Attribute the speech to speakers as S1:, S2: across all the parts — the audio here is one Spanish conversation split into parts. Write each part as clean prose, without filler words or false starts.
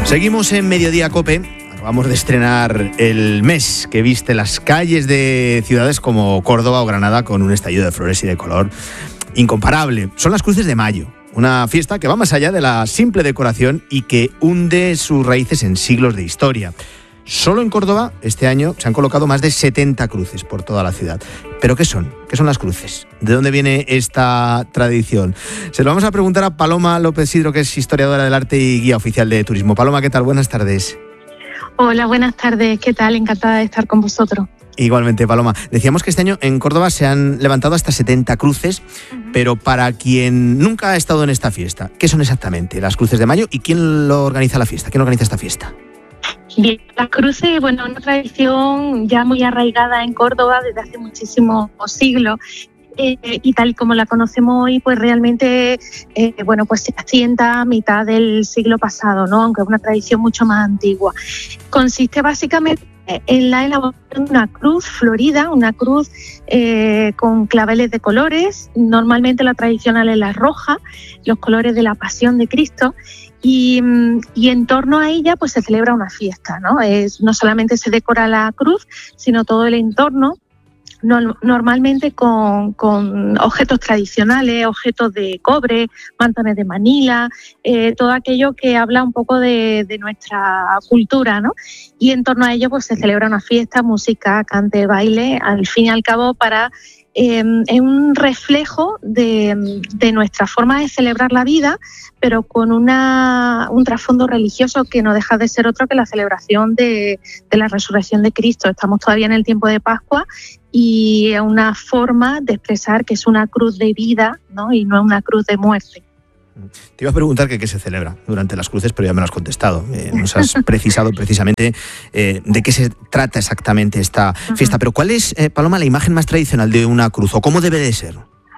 S1: Seguimos en Mediodía COPE. Acabamos de estrenar el mes que viste las calles de ciudades como Córdoba o Granada con un estallido de flores y de color incomparable. Son las Cruces de Mayo, una fiesta que va más allá de la simple decoración y que hunde sus raíces en siglos de historia. Solo en Córdoba este año se han colocado más de 70 cruces por toda la ciudad. ¿Pero qué son? ¿Qué son las cruces? ¿De dónde viene esta tradición? Se lo vamos a preguntar a Paloma López Sidro, que es historiadora del arte y guía oficial de turismo. Paloma, ¿qué tal? Buenas tardes.
S2: Hola, buenas tardes. ¿Qué tal? Encantada de estar con vosotros.
S1: Igualmente, Paloma. Decíamos que este año en Córdoba se han levantado hasta 70 cruces, pero para quien nunca ha estado en esta fiesta, ¿qué son exactamente las Cruces de Mayo y quién lo organiza la fiesta? ¿Quién organiza esta fiesta?
S2: Bien, las cruces, bueno, una tradición ya muy arraigada en Córdoba desde hace muchísimos siglos. Y tal y como la conocemos hoy, pues realmente, pues se asienta a mitad del siglo pasado, ¿no? Aunque es una tradición mucho más antigua. Consiste básicamente en la elaboración de una cruz florida, una cruz con claveles de colores. Normalmente la tradicional es la roja, los colores de la Pasión de Cristo. Y en torno a ella pues se celebra una fiesta, ¿no? No solamente se decora la cruz, sino todo el entorno. Normalmente con objetos tradicionales, objetos de cobre, mantones de Manila, todo aquello que habla un poco de nuestra cultura, ¿no? Y en torno a ello pues se celebra una fiesta, música, cante, baile, al fin y al cabo es un reflejo de nuestra forma de celebrar la vida, pero con un trasfondo religioso que no deja de ser otro que la celebración de la resurrección de Cristo. Estamos todavía en el tiempo de Pascua y es una forma de expresar que es una cruz de vida, ¿no? Y no una cruz de muerte.
S1: Te iba a preguntar qué se celebra durante las cruces, pero ya me lo has contestado. Nos has precisado precisamente de qué se trata exactamente esta fiesta. Pero ¿cuál es, Paloma, la imagen más tradicional de una cruz o cómo debe de ser?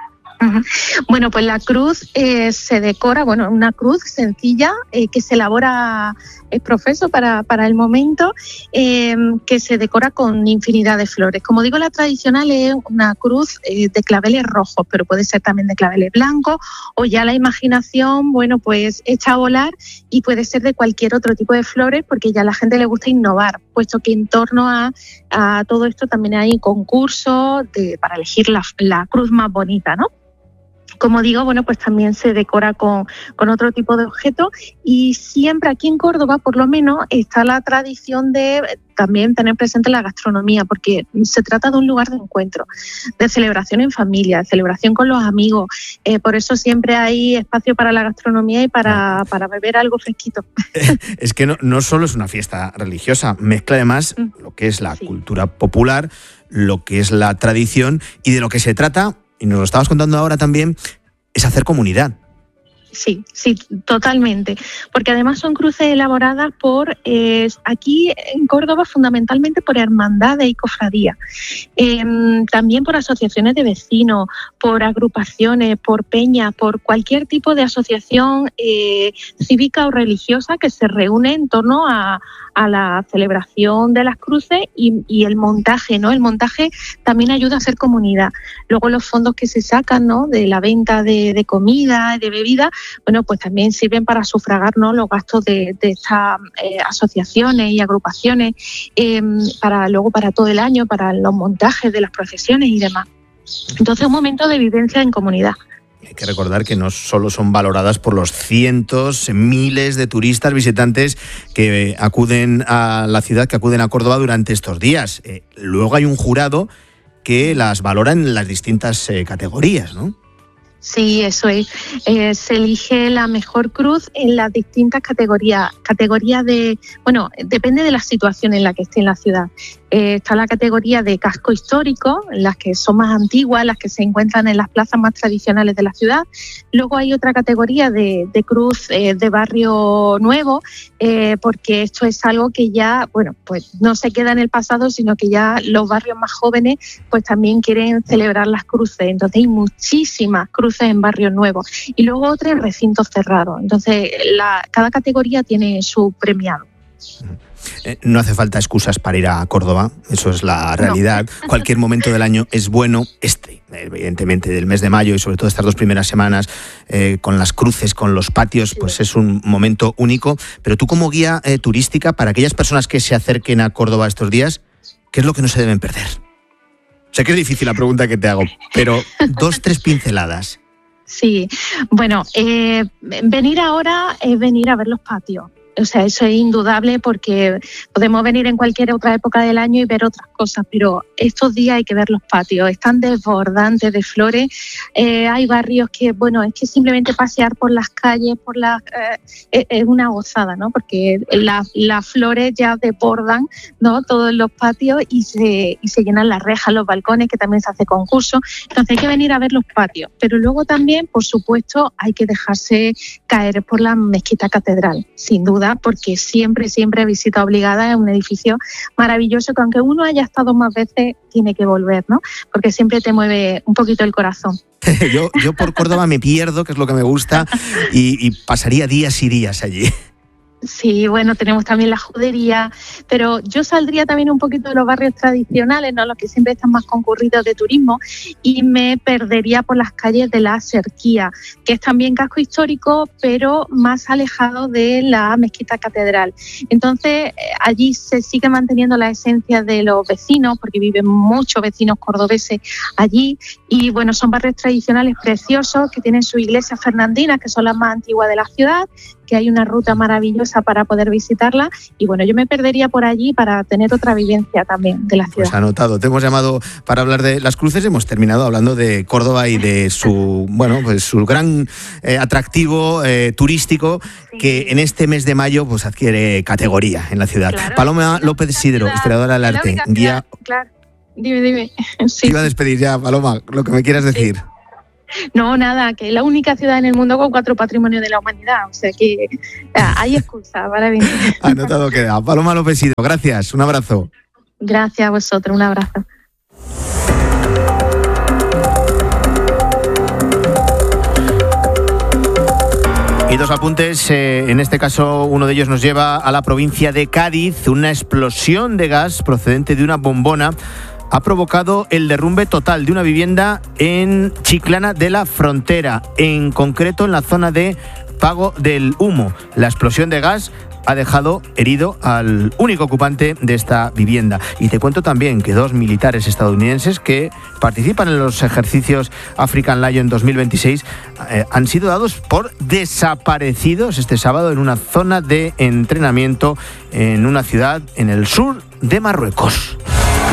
S2: Bueno, pues la cruz se decora, una cruz sencilla que se elabora profeso para el momento, que se decora con infinidad de flores. Como digo, la tradicional es una cruz de claveles rojos, pero puede ser también de claveles blancos, o ya la imaginación, pues echa a volar y puede ser de cualquier otro tipo de flores, porque ya a la gente le gusta innovar, puesto que en torno a todo esto también hay concursos para elegir la cruz más bonita, ¿no? Como digo, pues también se decora con otro tipo de objetos y siempre aquí en Córdoba, por lo menos, está la tradición de también tener presente la gastronomía, porque se trata de un lugar de encuentro, de celebración en familia, de celebración con los amigos. Por eso siempre hay espacio para la gastronomía y para beber algo fresquito.
S1: Es que no solo es una fiesta religiosa, mezcla además lo que es la cultura popular, lo que es la tradición y de lo que se trata, y nos lo estabas contando ahora también, es hacer comunidad.
S2: Sí, totalmente. Porque además son cruces elaboradas por, aquí en Córdoba, fundamentalmente por hermandades y cofradías. También por asociaciones de vecinos, por agrupaciones, por peñas, por cualquier tipo de asociación cívica o religiosa que se reúne en torno a la celebración de las cruces y el montaje, ¿no? El montaje también ayuda a hacer comunidad. Luego los fondos que se sacan, ¿no? De la venta de comida, de bebida, pues también sirven para sufragar, ¿no? Los gastos de estas asociaciones y agrupaciones para todo el año, para los montajes de las procesiones y demás. Entonces, un momento de vivencia en comunidad.
S1: Hay que recordar que no solo son valoradas por los cientos, miles de turistas visitantes que acuden a la ciudad, que acuden a Córdoba durante estos días. Luego hay un jurado que las valora en las distintas categorías, ¿no?
S2: Sí, eso es. Se elige la mejor cruz en las distintas categorías. Depende de la situación en la que esté en la ciudad. Está la categoría de casco histórico, las que son más antiguas, las que se encuentran en las plazas más tradicionales de la ciudad. Luego hay otra categoría de cruz de barrio nuevo, porque esto es algo que ya, pues no se queda en el pasado, sino que ya los barrios más jóvenes pues también quieren celebrar las cruces. Entonces hay muchísimas cruces en barrios nuevos. Y luego otra en recintos cerrados. Entonces cada categoría tiene su premiado.
S1: No hace falta excusas para ir a Córdoba, eso es la realidad. No. Cualquier momento del año es bueno, evidentemente del mes de mayo y sobre todo estas 2 primeras semanas, con las cruces, con los patios, pues es un momento único. Pero tú como guía turística, para aquellas personas que se acerquen a Córdoba estos días, ¿qué es lo que no se deben perder? Sé que es difícil la pregunta que te hago, pero 2, 3 pinceladas.
S2: Sí, bueno, venir ahora es venir a ver los patios. O sea, eso es indudable porque podemos venir en cualquier otra época del año y ver otras cosas, pero estos días hay que ver los patios, están desbordantes de flores. Hay barrios que, bueno, es que simplemente pasear por las calles, es una gozada, ¿no? Porque las flores ya desbordan, ¿no? Todos los patios y se llenan las rejas, los balcones, que también se hace concurso. Entonces hay que venir a ver los patios, pero luego también, por supuesto, hay que dejarse caer por la mezquita catedral, sin duda, porque siempre visita obligada, es un edificio maravilloso que aunque uno haya estado más veces, tiene que volver, ¿no? Porque siempre te mueve un poquito el corazón.
S1: Yo por Córdoba me pierdo, que es lo que me gusta, y pasaría días y días allí.
S2: Sí, bueno, tenemos también la judería, pero yo saldría también un poquito de los barrios tradicionales, ¿no? Los que siempre están más concurridos de turismo, y me perdería por las calles de la Serquía, que es también casco histórico, pero más alejado de la mezquita catedral. Entonces, allí se sigue manteniendo la esencia de los vecinos, porque viven muchos vecinos cordobeses allí, y bueno, son barrios tradicionales preciosos que tienen sus iglesias fernandinas, que son las más antiguas de la ciudad, que hay una ruta maravillosa para poder visitarla, y bueno, yo me perdería por allí para tener otra vivencia también de la ciudad.
S1: Pues anotado, te hemos llamado para hablar de las cruces, hemos terminado hablando de Córdoba y de su, bueno, pues su gran atractivo turístico, sí, que en este mes de mayo pues adquiere categoría en la ciudad. Claro, Paloma López Sidro, historiadora del arte, guía...
S2: Claro, dime. Sí.
S1: Te iba a despedir ya, Paloma, lo que me quieras decir. Sí.
S2: No, nada, que es la única ciudad en el mundo con 4 patrimonios de la humanidad, o sea que hay excusa para venir.
S1: Anotado queda. Paloma López Sidro, gracias, un abrazo.
S2: Gracias a vosotros, un abrazo.
S1: Y 2 apuntes, en este caso uno de ellos nos lleva a la provincia de Cádiz. Una explosión de gas procedente de una bombona ha provocado el derrumbe total de una vivienda en Chiclana de la Frontera, en concreto en la zona de Pago del Humo. La explosión de gas ha dejado herido al único ocupante de esta vivienda. Y te cuento también que 2 militares estadounidenses que participan en los ejercicios African Lion 2026 han sido dados por desaparecidos este sábado en una zona de entrenamiento en una ciudad en el sur de Marruecos.